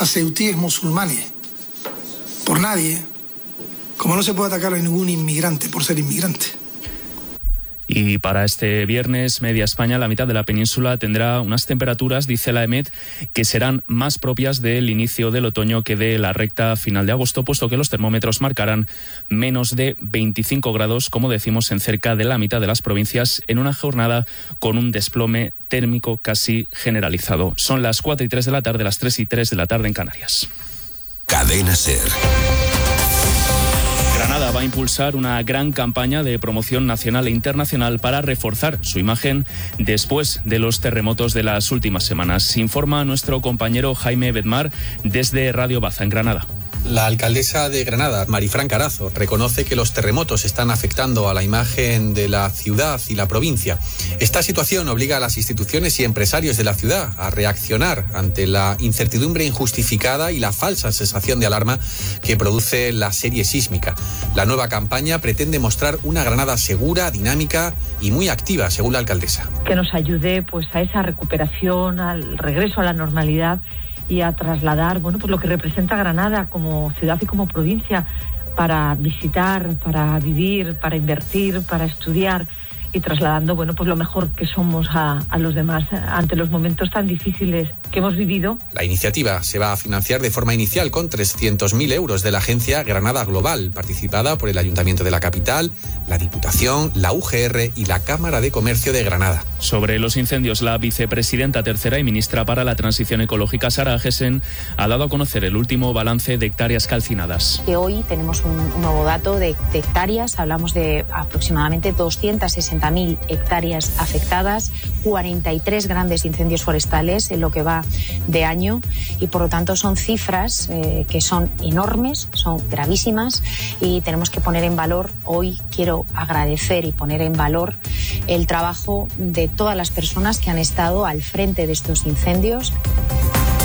a ceutíes musulmanes por nadie, como no se puede atacar a ningún inmigrante por ser inmigrante. Y para este viernes, media España, la mitad de la península, tendrá unas temperaturas, dice la EMET, que serán más propias del inicio del otoño que de la recta final de agosto, puesto que los termómetros marcarán menos de 25 grados, como decimos, en cerca de la mitad de las provincias, en una jornada con un desplome térmico casi generalizado. Son las 4:03 de la tarde, las 3:03 de la tarde en Canarias. Cadena SER. Granada va a impulsar una gran campaña de promoción nacional e internacional para reforzar su imagen después de los terremotos de las últimas semanas. Informa nuestro compañero Jaime Bedmar desde Radio Baza, en Granada. La alcaldesa de Granada, Marifran Carazo, reconoce que los terremotos están afectando a la imagen de la ciudad y la provincia. Esta situación obliga a las instituciones y empresarios de la ciudad a reaccionar ante la incertidumbre injustificada y la falsa sensación de alarma que produce la serie sísmica. La nueva campaña pretende mostrar una Granada segura, dinámica y muy activa, según la alcaldesa. Que nos ayude pues a esa recuperación, al regreso a la normalidad y a trasladar pues lo que representa Granada como ciudad y como provincia para visitar, para vivir, para invertir, para estudiar y trasladando pues lo mejor que somos a los demás ante los momentos tan difíciles que hemos vivido. La iniciativa se va a financiar de forma inicial con 300.000 euros de la agencia Granada Global, participada por el Ayuntamiento de la capital, la Diputación, la UGR y la Cámara de Comercio de Granada. Sobre los incendios, la vicepresidenta tercera y ministra para la Transición Ecológica, Sara Agesen, ha dado a conocer el último balance de hectáreas calcinadas. Que hoy tenemos un nuevo dato de hectáreas, hablamos de aproximadamente 260.000 hectáreas afectadas, 43 grandes incendios forestales en lo que va de año y por lo tanto son cifras que son enormes, son gravísimas y tenemos que poner en valor, hoy quiero agradecer y poner en valor el trabajo de todas las personas que han estado al frente de estos incendios.